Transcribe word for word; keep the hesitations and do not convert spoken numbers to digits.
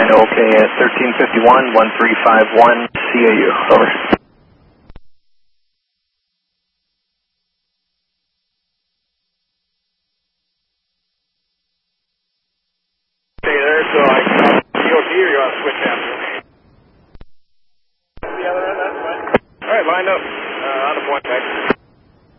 okay at thirteen fifty-one, one three five one, C A U. Over.